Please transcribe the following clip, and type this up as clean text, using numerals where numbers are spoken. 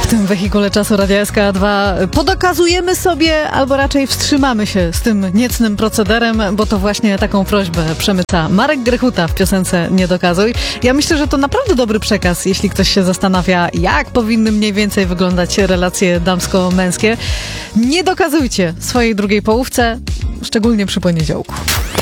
tym wehikule czasu Radia SK2 podokazujemy sobie, albo raczej wstrzymamy się z tym niecnym procederem, bo to właśnie taką prośbę przemyca Marek Grechuta w piosence Nie dokazuj. Ja myślę, że to naprawdę dobry przekaz, jeśli ktoś się zastanawia, jak powinny mniej więcej wyglądać relacje damsko-męskie. Nie dokazujcie swojej drugiej połówce, szczególnie przy poniedziałku.